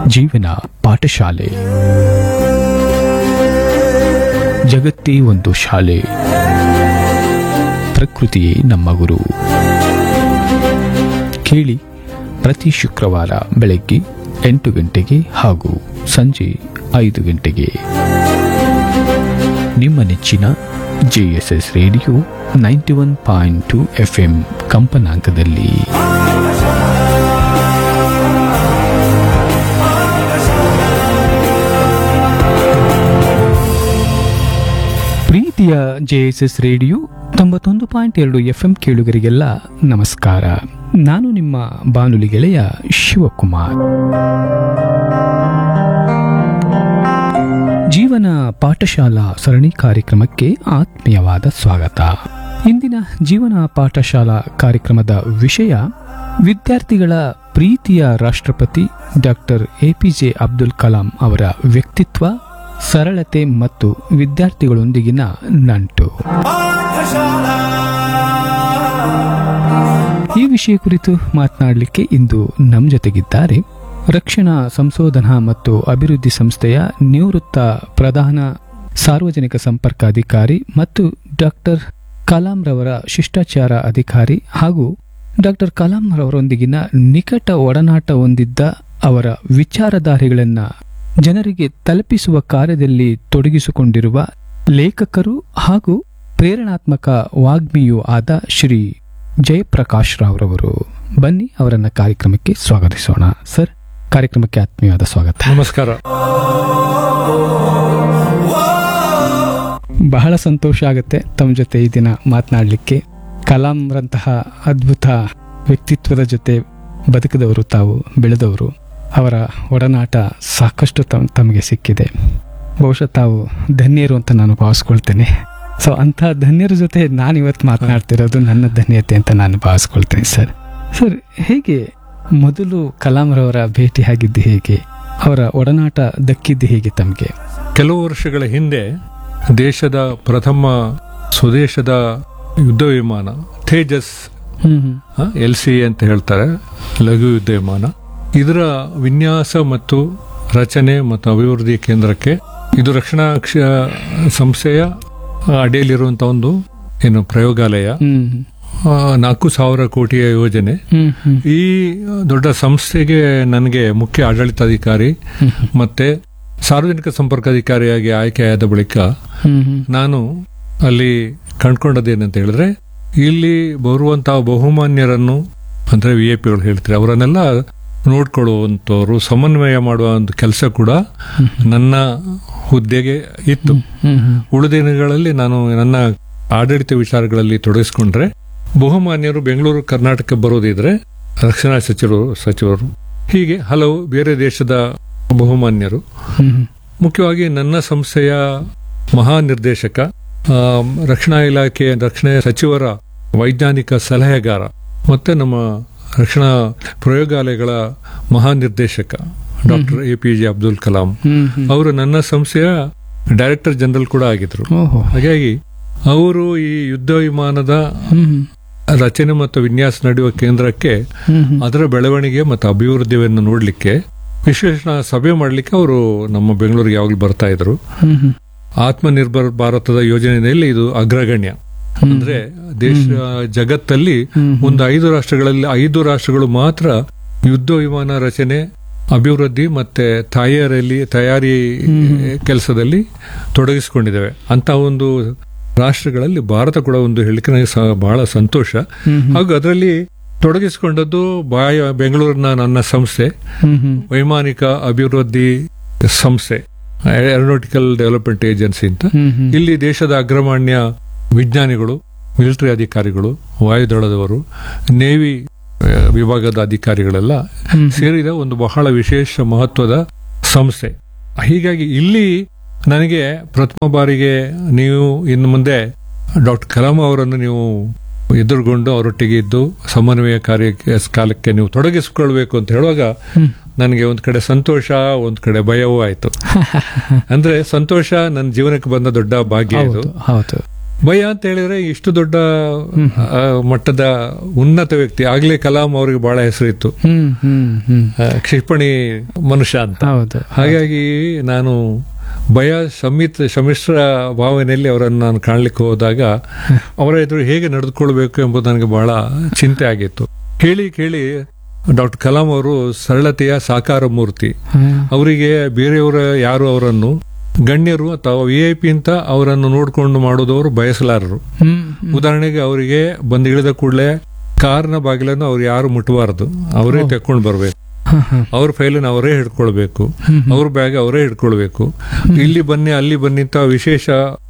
ಜೀವನ ಪಾಠಶಾಲೆ. ಜಗತ್ತೇ ಒಂದು ಶಾಲೆ, ಪ್ರಕೃತಿಯೇ ನಮ್ಮ ಗುರು. ಕೇಳಿ ಪ್ರತಿ ಶುಕ್ರವಾರ ಬೆಳಗ್ಗೆ 8 ಗಂಟೆಗೆ ಹಾಗೂ ಸಂಜೆ 5 ಗಂಟೆಗೆ ನಿಮ್ಮ ನೆಚ್ಚಿನ ಜೆಎಸ್ಎಸ್ ರೇಡಿಯೋ 91.2 FM ಕಂಪನಾಂಕದಲ್ಲಿ. ಪ್ರೀತಿಯ ಜೆಎಸ್ಎಸ್ ರೇಡಿಯೋ 91.2 FM ಕೇಳುಗರಿಗೆಲ್ಲ ನಮಸ್ಕಾರ. ನಾನು ನಿಮ್ಮ ಬಾನುಲಿ ಗೆಳೆಯ ಶಿವಕುಮಾರ್. ಜೀವನ ಪಾಠಶಾಲಾ ಸರಣಿ ಕಾರ್ಯಕ್ರಮಕ್ಕೆ ಆತ್ಮೀಯವಾದ ಸ್ವಾಗತ. ಇಂದಿನ ಜೀವನ ಪಾಠಶಾಲಾ ಕಾರ್ಯಕ್ರಮದ ವಿಷಯ ವಿದ್ಯಾರ್ಥಿಗಳ ಪ್ರೀತಿಯ ರಾಷ್ಟ್ರಪತಿ ಡಾಕ್ಟರ್ APJ ಅಬ್ದುಲ್ ಕಲಾಂ ಅವರ ವ್ಯಕ್ತಿತ್ವ, ಸರಳತೆ ಮತ್ತು ವಿದ್ಯಾರ್ಥಿಗಳೊಂದಿಗಿನ ನಂಟು. ಈ ವಿಷಯ ಕುರಿತು ಮಾತನಾಡಲಿಕ್ಕೆ ಇಂದು ನಮ್ಮ ಜೊತೆಗಿದ್ದಾರೆ ರಕ್ಷಣಾ ಸಂಶೋಧನಾ ಮತ್ತು ಅಭಿವೃದ್ಧಿ ಸಂಸ್ಥೆಯ ನಿವೃತ್ತ ಪ್ರಧಾನ ಸಾರ್ವಜನಿಕ ಸಂಪರ್ಕ ಅಧಿಕಾರಿ ಮತ್ತು ಡಾಕ್ಟರ್ ಕಲಾಂ ರವರ ಶಿಷ್ಟಾಚಾರ ಅಧಿಕಾರಿ ಹಾಗೂ ಡಾಕ್ಟರ್ ಕಲಾಂ ರವರೊಂದಿಗಿನ ನಿಕಟ ಒಡನಾಟ ಹೊಂದಿದ್ದ ಅವರ ವಿಚಾರಧಾರೆಗಳನ್ನು ಜನರಿಗೆ ತಲುಪಿಸುವ ಕಾರ್ಯದಲ್ಲಿ ತೊಡಗಿಸಿಕೊಂಡಿರುವ ಲೇಖಕರು ಹಾಗೂ ಪ್ರೇರಣಾತ್ಮಕ ವಾಗ್ಮಿಯೂ ಆದ ಶ್ರೀ ಜಯಪ್ರಕಾಶ್ ರಾವ್ರವರು. ಬನ್ನಿ ಅವರನ್ನ ಕಾರ್ಯಕ್ರಮಕ್ಕೆ ಸ್ವಾಗತಿಸೋಣ. ಸರ್, ಕಾರ್ಯಕ್ರಮಕ್ಕೆ ಆತ್ಮೀಯವಾದ ಸ್ವಾಗತ. ನಮಸ್ಕಾರ. ಬಹಳ ಸಂತೋಷ ಆಗುತ್ತೆ ತಮ್ಮ ಜೊತೆ ಈ ದಿನ ಮಾತನಾಡಲಿಕ್ಕೆ. ಕಲಾಂರಂತಹ ಅದ್ಭುತ ವ್ಯಕ್ತಿತ್ವದ ಜೊತೆ ಬದುಕಿದವರು, ತಾವು ಬೆಳೆದವರು, ಅವರ ಒಡನಾಟ ಸಾಕಷ್ಟು ತಮಗೆ ಸಿಕ್ಕಿದೆ. ಬಹುಶಃ ತಾವು ಧನ್ಯರು ಅಂತ ನಾನು ಭಾವಿಸ್ಕೊಳ್ತೇನೆ. ಸೊ ಅಂಥ ಧನ್ಯರ ಜೊತೆ ನಾನು ಇವತ್ತು ಮಾತನಾಡ್ತಿರೋದು ನನ್ನ ಧನ್ಯತೆ ಅಂತ ನಾನು ಭಾವಿಸ್ಕೊಳ್ತೇನೆ. ಸರ್, ಹೇಗೆ ಮೊದಲು ಕಲಾಂರವರ ಭೇಟಿ ಆಗಿದ್ದು, ಹೇಗೆ ಅವರ ಒಡನಾಟ ದಕ್ಕಿದ್ದು ಹೇಗೆ ತಮಗೆ? ಕೆಲವು ವರ್ಷಗಳ ಹಿಂದೆ ದೇಶದ ಪ್ರಥಮ ಸ್ವದೇಶದ ಯುದ್ಧ ವಿಮಾನ ತೇಜಸ್ LC ಅಂತ ಹೇಳ್ತಾರೆ, ಲಘು ಯುದ್ಧ ವಿಮಾನ, ಇದರ ವಿನ್ಯಾಸ ಮತ್ತು ರಚನೆ ಮತ್ತು ಅಭಿವೃದ್ಧಿ ಕೇಂದ್ರಕ್ಕೆ, ಇದು ರಕ್ಷಣಾ ಸಂಸ್ಥೆಯ ಅಡಿಯಲ್ಲಿರುವಂತಹ ಒಂದು ಪ್ರಯೋಗಾಲಯ, 4,000 ಕೋಟಿಯ ಯೋಜನೆ. ಈ ದೊಡ್ಡ ಸಂಸ್ಥೆಗೆ ನನಗೆ ಮುಖ್ಯ ಆಡಳಿತಾಧಿಕಾರಿ ಮತ್ತೆ ಸಾರ್ವಜನಿಕ ಸಂಪರ್ಕಾಧಿಕಾರಿಯಾಗಿ ಆಯ್ಕೆಯಾದ ಬಳಿಕ ನಾನು ಅಲ್ಲಿ ಕಂಡುಕೊಂಡದ್ದೇನಂತ ಹೇಳಿದ್ರೆ, ಇಲ್ಲಿ ಬರುವಂತಹ ಬಹುಮಾನ್ಯರನ್ನು, ಅಂದ್ರೆ VIP ಹೇಳ್ತಾರೆ, ಅವರನ್ನೆಲ್ಲ ನೋಡ್ಕೊಳ್ಳುವಂತವರು, ಸಮನ್ವಯ ಮಾಡುವ ಒಂದು ಕೆಲಸ ಕೂಡ ನನ್ನ ಹುದ್ದೆಗೆ ಇತ್ತು. ಉಳಿದ ದಿನಗಳಲ್ಲಿ ನಾನು ನನ್ನ ಆಡಳಿತ ವಿಚಾರಗಳಲ್ಲಿ ತೊಡಗಿಸಿಕೊಂಡ್ರೆ, ಬಹುಮಾನ್ಯರು ಬೆಂಗಳೂರು ಕರ್ನಾಟಕ ಬರೋದಿದ್ರೆ ರಕ್ಷಣಾ ಸಚಿವರು, ಹೀಗೆ ಹಲವು ಬೇರೆ ದೇಶದ ಬಹುಮಾನ್ಯರು, ಮುಖ್ಯವಾಗಿ ನನ್ನ ಸಂಸ್ಥೆಯ ಮಹಾನಿರ್ದೇಶಕ, ರಕ್ಷಣಾ ಇಲಾಖೆ ರಕ್ಷಣಾ ಸಚಿವರ ವೈಜ್ಞಾನಿಕ ಸಲಹೆಗಾರ ಮತ್ತೆ ನಮ್ಮ ರಕ್ಷಣಾ ಪ್ರಯೋಗಾಲಯಗಳ ಮಹಾನಿರ್ದೇಶಕ ಡಾಕ್ಟರ್ APJ ಅಬ್ದುಲ್ ಕಲಾಂ ಅವರು ನನ್ನ ಸಂಸ್ಥೆಯ ಡೈರೆಕ್ಟರ್ ಜನರಲ್ ಕೂಡ ಆಗಿದ್ರು. ಹಾಗಾಗಿ ಅವರು ಈ ಯುದ್ಧ ವಿಮಾನದ ರಚನೆ ಮತ್ತು ವಿನ್ಯಾಸ ನಡೆಯುವ ಕೇಂದ್ರಕ್ಕೆ, ಅದರ ಬೆಳವಣಿಗೆ ಮತ್ತು ಅಭಿವೃದ್ಧಿಯನ್ನು ನೋಡ್ಲಿಕ್ಕೆ, ವಿಶ್ಲೇಷಣಾ ಸಭೆ ಮಾಡ್ಲಿಕ್ಕೆ ಅವರು ನಮ್ಮ ಬೆಂಗಳೂರಿಗೆ ಯಾವಾಗಲೂ ಬರ್ತಾ ಇದ್ರು. ಆತ್ಮನಿರ್ಭರ್ ಭಾರತದ ಯೋಜನೆಯಲ್ಲಿ ಇದು ಅಗ್ರಗಣ್ಯ. ಅಂದ್ರೆ ಜಗತ್ತಲ್ಲಿ ಒಂದು 5 ರಾಷ್ಟ್ರಗಳಲ್ಲಿ 5 ರಾಷ್ಟ್ರಗಳು ಮಾತ್ರ ಯುದ್ಧ ವಿಮಾನ ರಚನೆ, ಅಭಿವೃದ್ಧಿ ಮತ್ತೆ ತಯಾರಿ ಕೆಲಸದಲ್ಲಿ ತೊಡಗಿಸಿಕೊಂಡಿದ್ದೇವೆ. ಅಂತ ಒಂದು ರಾಷ್ಟ್ರಗಳಲ್ಲಿ ಭಾರತ ಕೂಡ ಒಂದು ಹೇಳಿಕೆ ನನಗೆ ಬಹಳ ಸಂತೋಷ. ಹಾಗೂ ಅದರಲ್ಲಿ ತೊಡಗಿಸಿಕೊಂಡದ್ದು ಬೆಂಗಳೂರಿನ ನನ್ನ ಸಂಸ್ಥೆ, ವೈಮಾನಿಕ ಅಭಿವೃದ್ಧಿ ಸಂಸ್ಥೆ, ಏರೋನಾಟಿಕಲ್ ಡೆವಲಪ್ಮೆಂಟ್ ಏಜೆನ್ಸಿ ಅಂತ. ಇಲ್ಲಿ ದೇಶದ ಅಗ್ರಮಾನ್ಯ ವಿಜ್ಞಾನಿಗಳು, ಮಿಲಿಟರಿ ಅಧಿಕಾರಿಗಳು, ವಾಯುದಳದವರು, ನೇವಿ ವಿಭಾಗದ ಅಧಿಕಾರಿಗಳೆಲ್ಲ ಸೇರಿದ ಒಂದು ಬಹಳ ವಿಶೇಷ ಮಹತ್ವದ ಸಂಸ್ಥೆ. ಹೀಗಾಗಿ ಇಲ್ಲಿ ನನಗೆ ಪ್ರಥಮ ಬಾರಿಗೆ ನೀವು ಇನ್ನು ಮುಂದೆ ಡಾಕ್ಟರ್ ಕಲಾಂ ಅವರನ್ನು ನೀವು ಎದುರುಗೊಂಡು ಅವರೊಟ್ಟಿಗೆ ಇದ್ದು ಸಮನ್ವಯ ಕಾಲಕ್ಕೆ ನೀವು ತೊಡಗಿಸಿಕೊಳ್ಬೇಕು ಅಂತ ಹೇಳುವಾಗ ನನಗೆ ಒಂದ್ ಕಡೆ ಸಂತೋಷ, ಒಂದ್ ಕಡೆ ಭಯವೂ ಆಯ್ತು. ಅಂದ್ರೆ ಸಂತೋಷ, ನನ್ನ ಜೀವನಕ್ಕೆ ಬಂದ ದೊಡ್ಡ ಭಾಗ್ಯ ಇದು. ಭಯ ಅಂತ ಹೇಳಿದ್ರೆ ಇಷ್ಟು ದೊಡ್ಡ ಮಟ್ಟದ ಉನ್ನತ ವ್ಯಕ್ತಿ, ಆಗ್ಲೇ ಕಲಾಂ ಅವರಿಗೆ ಬಹಳ ಹೆಸರಿತ್ತು, ಕ್ಷಿಪಣಿ ಮನುಷ್ಯ ಅಂತ. ಹೌದು. ಹಾಗಾಗಿ ನಾನು ಭಯ ಸಮ್ಮಿಶ್ರ ಭಾವನೆಯಲ್ಲಿ ಅವರನ್ನು ನಾನು ಕಾಣ್ಲಿಕ್ಕೆ ಹೋದಾಗ ಅವರ ಎದುರು ಹೇಗೆ ನಡೆದುಕೊಳ್ಬೇಕು ಎಂಬುದು ನನಗೆ ಬಹಳ ಚಿಂತೆ ಆಗಿತ್ತು. ಕೇಳಿ ಡಾಕ್ಟರ್ ಕಲಾಂ ಅವರು ಸರಳತೆಯ ಸಾಕಾರ ಮೂರ್ತಿ. ಅವರಿಗೆ ಬೇರೆಯವರ ಯಾರು ಅವರನ್ನು ಗಣ್ಯರು ಅಥವಾ VIP ಅಂತ ಅವರನ್ನು ನೋಡ್ಕೊಂಡು ಮಾಡೋದವರು ಬಯಸಲಾರರು. ಉದಾಹರಣೆಗೆ ಅವರಿಗೆ ಬಂದು ಇಳಿದ ಕೂಡಲೇ ಕಾರ್ನ ಬಾಗಿಲನ್ನು ಅವ್ರು ಯಾರು ಮುಟ್ಟಬಾರದು, ಅವರೇ ತೆಕ್ಕೊಂಡು ಬರ್ಬೇಕು. ಅವ್ರ ಫೈಲನ್ನು ಅವರೇ ಹಿಡ್ಕೊಳ್ಬೇಕು, ಅವ್ರ ಬ್ಯಾಗ್ ಅವರೇ ಹಿಡ್ಕೊಳ್ಬೇಕು. ಇಲ್ಲಿ ಬನ್ನಿ ಅಲ್ಲಿ ಬನ್ನಿ ಅಂತ ವಿಶೇಷ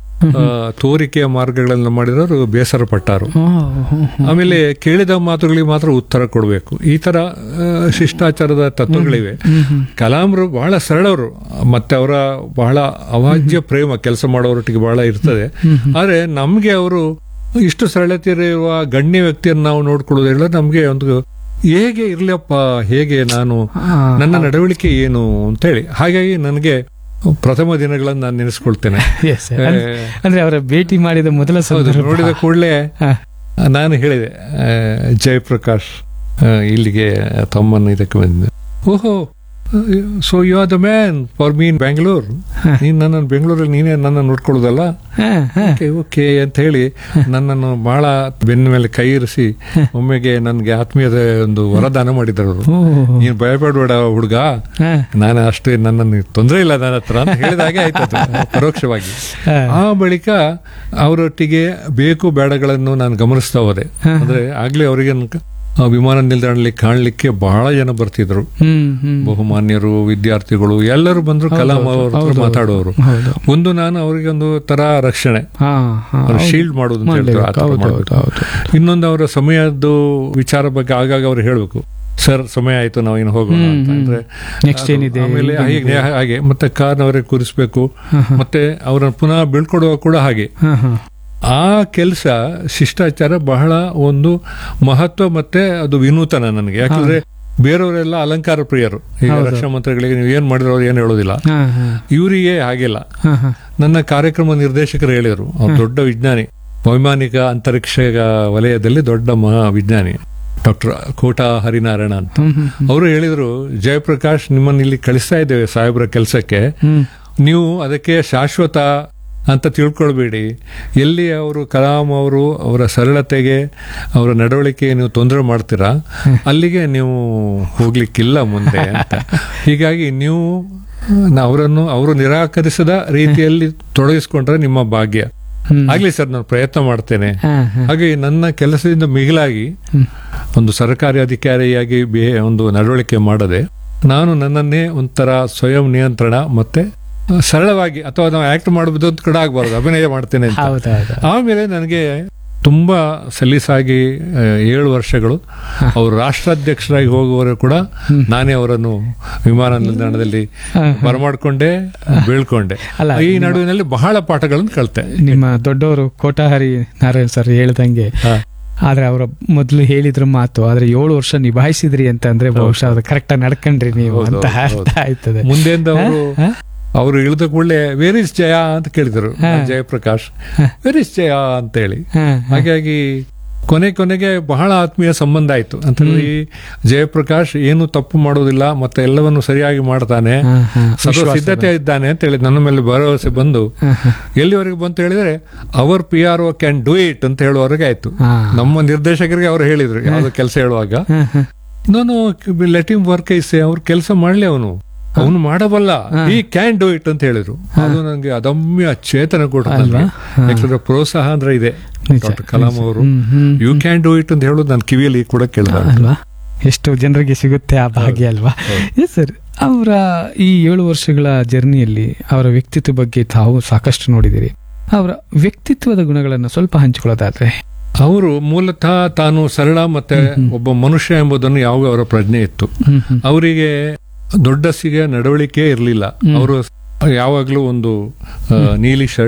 ತೋರಿಕೆಯ ಮಾರ್ಗಗಳನ್ನು ಮಾಡಿರೋರು ಬೇಸರ ಪಟ್ಟಾರು. ಆಮೇಲೆ ಕೇಳಿದ ಮಾತುಗಳಿಗೆ ಮಾತ್ರ ಉತ್ತರ ಕೊಡಬೇಕು. ಈ ತರ ಶಿಷ್ಟಾಚಾರದ ತತ್ವಗಳಿವೆ. ಕಲಾಂರು ಬಹಳ ಸರಳವರು, ಮತ್ತೆ ಅವರ ಬಹಳ ಅವಾಜ್ಯ ಪ್ರೇಮ ಕೆಲಸ ಮಾಡೋರೊಟ್ಟಿಗೆ ಬಹಳ ಇರ್ತದೆ. ಆದ್ರೆ ನಮ್ಗೆ ಅವರು ಇಷ್ಟು ಸರಳತೆ ಇರುವ ಗಣ್ಯ ವ್ಯಕ್ತಿಯನ್ನು ನಾವು ನೋಡ್ಕೊಳ್ಳೋದು ಹೇಳಿದ್ರೆ ನಮ್ಗೆ ಒಂದು ಹೇಗೆ ಇರ್ಲಪ್ಪ, ಹೇಗೆ ನಾನು ನನ್ನ ನಡವಳಿಕೆ ಏನು ಅಂತೇಳಿ. ಹಾಗಾಗಿ ನನಗೆ ಪ್ರಥಮ ದಿನಗಳನ್ನು ನಾನು ನೆನೆಸ್ಕೊಳ್ತೇನೆ. ಅಂದ್ರೆ ಅವರ ಭೇಟಿ ಮಾಡಿದ ಮೊದಲ ನೋಡಿದ ಕೂಡಲೇ ನಾನು ಹೇಳಿದೆ, ಜಯಪ್ರಕಾಶ್ ಇಲ್ಲಿಗೆ ತಮ್ಮನ್ನು ಇದಕ್ಕೆ ಬಂದಿದ್ದೆ. ಓಹೋ, so you are the man for me in Bangalore. ನೀನ್ ನನ್ನ ಬೆಂಗಳೂರಲ್ಲಿ ನೀನೇ ನನ್ನ ನೋಡ್ಕೊಳ್ಳೋದಲ್ಲ, ಓಕೆ ಅಂತ ಹೇಳಿ ನನ್ನನ್ನು ಬಹಳ ಬೆನ್ನ ಮೇಲೆ ಕೈ ಇರಿಸಿ ಒಮ್ಮೆಗೆ ನನ್ಗೆ ಆತ್ಮೀಯದ ಒಂದು ವರದಾನ ಮಾಡಿದ್ರು ಅವರು. ನೀನ್ ಭಯಪಡಬೇಡ ಹುಡುಗ, ನಾನು ಅಷ್ಟೇ, ನನ್ನನ್ನು ತೊಂದರೆ ಇಲ್ಲ ನನ್ನ ಹತ್ರ ಅಂತ ಹೇಳಿದಾಗೆ ಆಯ್ತದ ಪರೋಕ್ಷವಾಗಿ. ಆ ಬಳಿಕ ಅವರೊಟ್ಟಿಗೆ ಬೇಕು ಬೇಡಗಳನ್ನು ನಾನು ಗಮನಿಸ್ತಾ ಹೋದೆ. ಅಂದ್ರೆ ಆಗ್ಲೇ ಅವರಿಗೆ ವಿಮಾನ ನಿಲ್ದಾಣದಲ್ಲಿ ಕಾಣ್ಲಿಕ್ಕೆ ಬಹಳ ಜನ ಬರ್ತಿದ್ರು, ಬಹುಮಾನ್ಯರು, ವಿದ್ಯಾರ್ಥಿಗಳು ಎಲ್ಲರೂ ಬಂದ್ರು ಕಲಾಂ ಅವ್ರ ಮಾತಾಡೋರು. ಒಂದು ನಾನು ಅವರಿಗೆ ಒಂದು ತರ ರಕ್ಷಣೆ, ಶೀಲ್ಡ್ ಮಾಡೋದು ಅಂತ ಹೇಳ್ತಾರೆ. ಇನ್ನೊಂದು ಅವರ ಸಮಯದ್ದು ವಿಚಾರ ಬಗ್ಗೆ ಆಗಾಗ ಅವ್ರು ಹೇಳ್ಬೇಕು, ಸರ್ ಸಮಯ ಆಯ್ತು ನಾವು ಇನ್ನು ಹೋಗೋಣ ಅಂತ. ಅಂದ್ರೆ ಆಮೇಲೆ ಹಾಗೆ ಮತ್ತೆ ಕಾರ್ನವರಿಗೆ ಕೂರಿಸ್ಬೇಕು, ಮತ್ತೆ ಅವರನ್ನು ಪುನಃ ಬೀಳ್ಕೊಡುವ ಕೂಡ ಹಾಗೆ. ಆ ಕೆಲಸ ಶಿಷ್ಟಾಚಾರ ಬಹಳ ಒಂದು ಮಹತ್ವ, ಮತ್ತೆ ಅದು ವಿನೂತನ ನನಗೆ. ಯಾಕಂದ್ರೆ ಬೇರೆಯವರೆಲ್ಲ ಅಲಂಕಾರ ಪ್ರಿಯರು. ಈಗ ರಕ್ಷಣಾ ಮಂತ್ರಿಗಳಿಗೆ ನೀವು ಏನ್ ಮಾಡಿರೋ ಅವ್ರು ಏನು ಹೇಳೋದಿಲ್ಲ, ಇವರಿಗೆ ಹಾಗೆಲ್ಲ. ನನ್ನ ಕಾರ್ಯಕ್ರಮ ನಿರ್ದೇಶಕರು ಹೇಳಿದರು, ಅವ್ರು ದೊಡ್ಡ ವಿಜ್ಞಾನಿ, ವೈಮಾನಿಕ ಅಂತರಿಕ್ಷ ವಲಯದಲ್ಲಿ ದೊಡ್ಡ ಮಹಾ ವಿಜ್ಞಾನಿ, ಡಾಕ್ಟರ್ ಕೋಟಾ ಹರಿನಾರಾಯಣ ಅಂತ. ಅವರು ಹೇಳಿದ್ರು, ಜಯಪ್ರಕಾಶ್ ನಿಮ್ಮನ್ನು ಇಲ್ಲಿ ಕಳಿಸ್ತಾ ಇದ್ದೇವೆ ಸಾಹೇಬ್ರ ಕೆಲಸಕ್ಕೆ, ನೀವು ಅದಕ್ಕೆ ಶಾಶ್ವತ ಅಂತ ತಿಳ್ಕೊಳ್ಬೇಡಿ. ಎಲ್ಲಿ ಅವರು ಕಲಾಂ ಅವರು ಅವರ ಸರಳತೆಗೆ, ಅವರ ನಡವಳಿಕೆ ನೀವು ತೊಂದರೆ ಮಾಡ್ತೀರಾ, ಅಲ್ಲಿಗೆ ನೀವು ಹೋಗ್ಲಿಕ್ಕಿಲ್ಲ ಮುಂದೆ ಅಂತ. ಹೀಗಾಗಿ ನೀವು ಅವರು ನಿರಾಕರಿಸದ ರೀತಿಯಲ್ಲಿ ತೊಡಗಿಸ್ಕೊಂಡ್ರೆ ನಿಮ್ಮ ಭಾಗ್ಯ. ಆಗ್ಲಿ ಸರ್, ನಾನು ಪ್ರಯತ್ನ ಮಾಡ್ತೇನೆ. ಹಾಗೆ ನನ್ನ ಕೆಲಸದಿಂದ ಮಿಗಿಲಾಗಿ ಒಂದು ಸರ್ಕಾರಿ ಅಧಿಕಾರಿಯಾಗಿ ಒಂದು ನಡವಳಿಕೆ ಮಾಡದೆ ನಾನು ನನ್ನನ್ನೇ ಒಂಥರ ಸ್ವಯಂ ನಿಯಂತ್ರಣ ಮತ್ತೆ ಸರಳವಾಗಿ, ಅಥವಾ ನಾವು ಆಕ್ಟ್ ಮಾಡಬಹುದು ಅಂತ ಕೂಡ ಆಗ್ಬಾರ್ದು, ಅಭಿನಯ ಮಾಡ್ತೇನೆ ಅಂತ. ಆಮೇಲೆ ನನಗೆ ತುಂಬಾ ಸಲೀಸಾಗಿ 7 ವರ್ಷಗಳು ಅವರು ರಾಷ್ಟ್ರಾಧ್ಯಕ್ಷರಾಗಿ ಹೋಗುವವರು ಕೂಡ ನಾನೇ ಅವರನ್ನು ವಿಮಾನ ನಿಲ್ದಾಣದಲ್ಲಿ ಬರಮಾಡ್ಕೊಂಡೆ, ಬೀಳ್ಕೊಂಡೆ. ಈ ನಡುವಿನಲ್ಲಿ ಬಹಳ ಪಾಠಗಳನ್ನು ಕಲಿತೆ. ನಿಮ್ಮ ದೊಡ್ಡವರು ಕೋಟಾಹರಿ ನಾರಾಯಣ್ ಸರ್ ಹೇಳ್ದಂಗೆ, ಆದ್ರೆ ಅವರ ಮೊದಲು ಹೇಳಿದ್ರ ಮಾತು, ಆದ್ರೆ 7 ವರ್ಷ ನಿಭಾಯಿಸಿದ್ರಿ ಅಂತ ಅಂದ್ರೆ ಬಹುಶಃ ಅದು ಕರೆಕ್ಟ್ ಆಗಿ ನಡ್ಕೊಂಡ್ರಿ ನೀವು ಅಂತ ಅರ್ಥ ಆಯ್ತದೆ. ಮುಂದೆಂದ ಅವರು ಇಳಿದ ಕೂಡಲೇ ವೇರ್ ಇಸ್ ಜಯ ಅಂತ ಕೇಳಿದರು, ಜಯಪ್ರಕಾಶ್ ವೇರ್ ಇಸ್ ಜಯ ಅಂತ ಹೇಳಿ. ಹಾಗಾಗಿ ಕೊನೆಗೆ ಬಹಳ ಆತ್ಮೀಯ ಸಂಬಂಧ ಆಯ್ತು. ಅಂತಂದ್ರೆ ಈ ಜಯಪ್ರಕಾಶ್ ಏನು ತಪ್ಪು ಮಾಡೋದಿಲ್ಲ, ಮತ್ತೆ ಎಲ್ಲವನ್ನು ಸರಿಯಾಗಿ ಮಾಡ್ತಾನೆ, ಸಿದ್ಧತೆ ಇದ್ದಾನೆ ಅಂತ ಹೇಳಿ ನನ್ನ ಮೇಲೆ ಭರವಸೆ ಬಂದು ಎಲ್ಲಿವರೆಗೆ ಬಂತು ಹೇಳಿದ್ರೆ, hour PRO can do it ಅಂತ ಹೇಳುವವರೆಗೆ ಆಯ್ತು. ನಮ್ಮ ನಿರ್ದೇಶಕರಿಗೆ ಅವರು ಹೇಳಿದ್ರು ಯಾವ್ದು ಕೆಲಸ ಹೇಳುವಾಗ, ನಾನು ಲೆಟ್ ಹಿಮ್ ವರ್ಕ್ ಐಸೆ, ಅವ್ರ ಕೆಲಸ ಮಾಡ್ಲಿ, ಅವನು ಮಾಡಬಲ್ಲ, ಈ ಕ್ಯಾನ್ ಡೂ ಇಟ್ ಅಂತ ಹೇಳಿದ್ರು. ಅದು ನನಗೆ ಅದಮ್ಯ ಚೇತನ ಕೊಡ್ತಾರೆ. ಯಾಕಂದ್ರೆ ಪ್ರೋತ್ಸಾಹ ಅಂದ್ರೆ ಇದೆ. ಡಾಕ್ಟರ್ ಕಲಾಂ ಅವರು ಯು ಕ್ಯಾನ್ ಡೂ ಇಟ್ ಅಂತ ಹೇಳೋದು ನನ್ನ ಕಿವಿಯಲ್ಲಿ ಕೂಡ ಕೇಳಿದ. ಎಷ್ಟು ಜನರಿಗೆ ಸಿಗುತ್ತೆ ಆ ಭಾಗ್ಯ ಅಲ್ವಾ ಸರ್. ಅವರ ಈ 7 ವರ್ಷಗಳ ಜರ್ನಿಯಲ್ಲಿ ಅವರ ವ್ಯಕ್ತಿತ್ವ ಬಗ್ಗೆ ತಾವು ಸಾಕಷ್ಟು ನೋಡಿದಿರಿ. ಅವರ ವ್ಯಕ್ತಿತ್ವದ ಗುಣಗಳನ್ನು ಸ್ವಲ್ಪ ಹಂಚಿಕೊಳ್ಳೋದಾದ್ರೆ, ಅವರು ಮೂಲತಃ ತಾನು ಸರಳ ಮತ್ತೆ ಒಬ್ಬ ಮನುಷ್ಯ ಎಂಬುದನ್ನು ಯಾವಾಗ ಅವರ ಪ್ರಜ್ಞೆ ಇತ್ತು. ಅವರಿಗೆ ದೊಡ್ಡ ನಡವಳಿಕೆ ಇರಲಿಲ್ಲ. ಅವರು ಯಾವಾಗಲೂ ಒಂದು ನೀಲಿ ಶರ್ಟ್